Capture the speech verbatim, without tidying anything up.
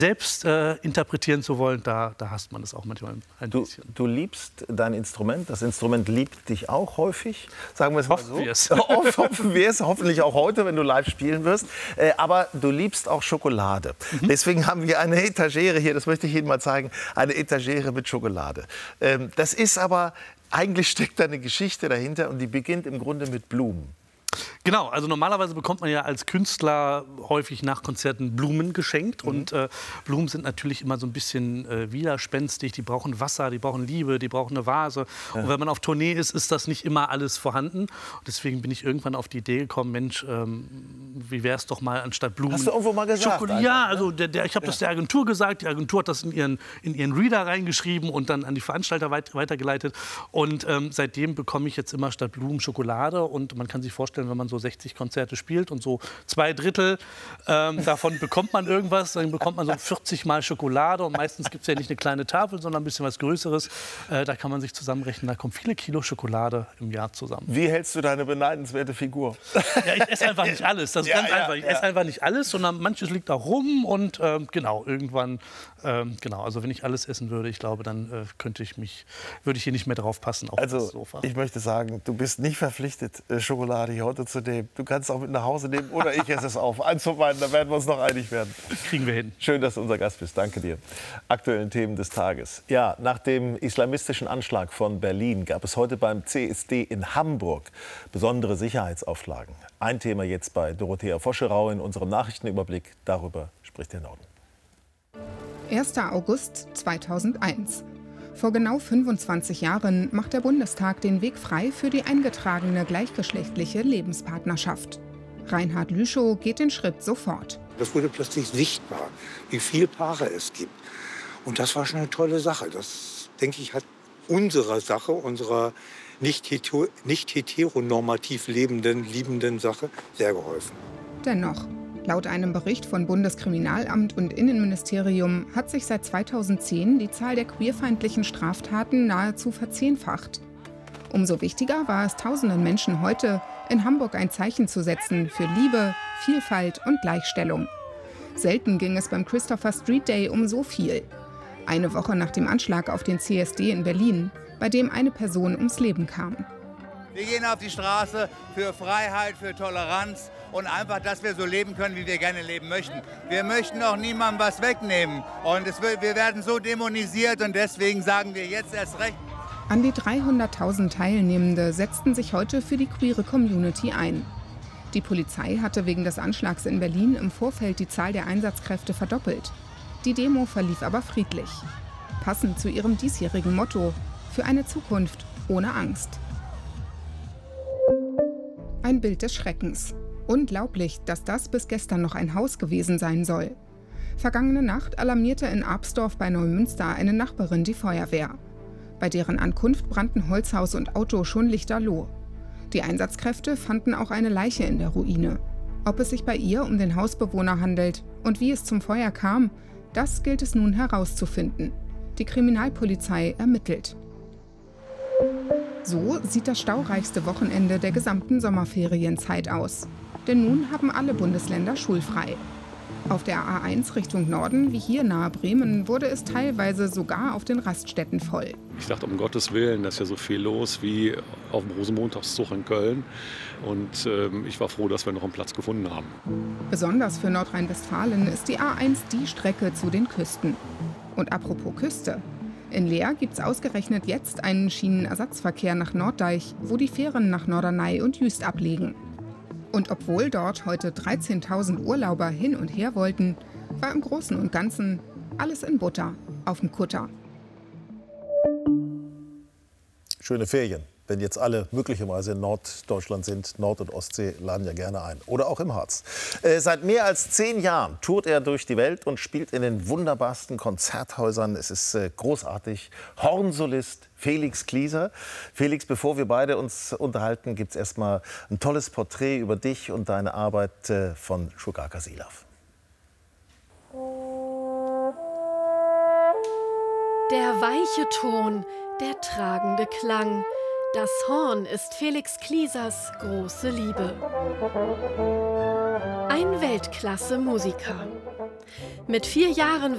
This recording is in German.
selbst äh, interpretieren zu wollen, da, da hasst man es auch manchmal ein du, bisschen. Du liebst dein Instrument, das Instrument liebt dich auch häufig, sagen wir es mal so. Hoffen wir es. Hoffen wir es, hoffentlich auch heute, wenn du live spielen wirst. Äh, aber du liebst auch Schokolade. Mhm. Deswegen haben wir eine Etagere hier, das möchte ich Ihnen mal zeigen, eine Etagere mit Schokolade. Ähm, das ist aber, eigentlich steckt da eine Geschichte dahinter und die beginnt im Grunde mit Blumen. Genau, also normalerweise bekommt man ja als Künstler häufig nach Konzerten Blumen geschenkt. Mhm. Und äh, Blumen sind natürlich immer so ein bisschen äh, widerspenstig. Die brauchen Wasser, die brauchen Liebe, die brauchen eine Vase. Ja. Und wenn man auf Tournee ist, ist das nicht immer alles vorhanden. Und deswegen bin ich irgendwann auf die Idee gekommen, Mensch, ähm, wie wäre es doch mal anstatt Blumen... Hast du irgendwo mal gesagt? Schokolade, ja, also der, der, ich habe ja. das der Agentur gesagt. Die Agentur hat das in ihren, in ihren Reader reingeschrieben und dann an die Veranstalter weit, weitergeleitet. Und ähm, seitdem bekomme ich jetzt immer statt Blumen Schokolade. Und man kann sich vorstellen, wenn man so sechzig Konzerte spielt und so zwei Drittel ähm, davon bekommt man irgendwas, dann bekommt man so vierzig Mal Schokolade und meistens gibt es ja nicht eine kleine Tafel, sondern ein bisschen was Größeres. Äh, da kann man sich zusammenrechnen, da kommen viele Kilo Schokolade im Jahr zusammen. Wie hältst du deine beneidenswerte Figur? Ja, ich esse einfach nicht alles, das ist ja, ganz ja, einfach. Ich ja. esse einfach nicht alles, sondern manches liegt auch rum und ähm, genau, irgendwann, ähm, genau, also wenn ich alles essen würde, ich glaube, dann äh, könnte ich mich, würde ich hier nicht mehr drauf passen auf also, das Sofa. Ich möchte sagen, du bist nicht verpflichtet, Schokolade hier heute zu nehmen. Du kannst auch mit nach Hause nehmen oder ich esse es auf. Eins von beiden, da werden wir uns noch einig werden. Kriegen wir hin. Schön, dass du unser Gast bist. Danke dir. Aktuellen Themen des Tages. Ja, nach dem islamistischen Anschlag von Berlin gab es heute beim C S D in Hamburg besondere Sicherheitsauflagen. Ein Thema jetzt bei Dorothea Voscherau in unserem Nachrichtenüberblick. Darüber spricht der Norden. erster August zweitausendeins. Vor genau fünfundzwanzig Jahren macht der Bundestag den Weg frei für die eingetragene gleichgeschlechtliche Lebenspartnerschaft. Reinhard Lüschow geht den Schritt sofort. Das wurde plötzlich sichtbar, wie viele Paare es gibt. Und das war schon eine tolle Sache. Das, denke ich, hat unserer Sache, unserer nicht, hetero, nicht heteronormativ lebenden, liebenden Sache sehr geholfen. Dennoch, laut einem Bericht von Bundeskriminalamt und Innenministerium hat sich seit zweitausendzehn die Zahl der queerfeindlichen Straftaten nahezu verzehnfacht. Umso wichtiger war es tausenden Menschen heute, in Hamburg ein Zeichen zu setzen für Liebe, Vielfalt und Gleichstellung. Selten ging es beim Christopher Street Day um so viel. Eine Woche nach dem Anschlag auf den C S D in Berlin, bei dem eine Person ums Leben kam. Wir gehen auf die Straße für Freiheit, für Toleranz und einfach, dass wir so leben können, wie wir gerne leben möchten. Wir möchten auch niemandem was wegnehmen. Und es wird, wir werden so dämonisiert und deswegen sagen wir jetzt erst recht. An die dreihunderttausend Teilnehmende setzten sich heute für die queere Community ein. Die Polizei hatte wegen des Anschlags in Berlin im Vorfeld die Zahl der Einsatzkräfte verdoppelt. Die Demo verlief aber friedlich. Passend zu ihrem diesjährigen Motto: für eine Zukunft ohne Angst. Ein Bild des Schreckens. Unglaublich, dass das bis gestern noch ein Haus gewesen sein soll. Vergangene Nacht alarmierte in Arpsdorf bei Neumünster eine Nachbarin die Feuerwehr. Bei deren Ankunft brannten Holzhaus und Auto schon lichterloh. Die Einsatzkräfte fanden auch eine Leiche in der Ruine. Ob es sich bei ihr um den Hausbewohner handelt und wie es zum Feuer kam, das gilt es nun herauszufinden. Die Kriminalpolizei ermittelt. So sieht das staureichste Wochenende der gesamten Sommerferienzeit aus. Denn nun haben alle Bundesländer schulfrei. Auf der A eins Richtung Norden, wie hier nahe Bremen, wurde es teilweise sogar auf den Raststätten voll. Ich dachte, um Gottes Willen, da ist ja so viel los wie auf dem Rosenmontagszug in Köln. Und äh, ich war froh, dass wir noch einen Platz gefunden haben. Besonders für Nordrhein-Westfalen ist die A eins die Strecke zu den Küsten. Und apropos Küste. In Leer gibt es ausgerechnet jetzt einen Schienenersatzverkehr nach Norddeich, wo die Fähren nach Norderney und Jüst ablegen. Und obwohl dort heute dreizehntausend Urlauber hin und her wollten, war im Großen und Ganzen alles in Butter auf dem Kutter. Schöne Ferien. Wenn jetzt alle möglicherweise in Norddeutschland sind, Nord- und Ostsee, laden ja gerne ein. Oder auch im Harz. Äh, seit mehr als zehn Jahren tourt er durch die Welt und spielt in den wunderbarsten Konzerthäusern. Es ist äh, großartig. Hornsolist Felix Klieser. Felix, bevor wir beide uns unterhalten, gibt es erstmal ein tolles Porträt über dich und deine Arbeit äh, von Shurgaka Silav. Der weiche Ton, der tragende Klang. Das Horn ist Felix Kliesers große Liebe. Ein Weltklasse-Musiker. Mit vier Jahren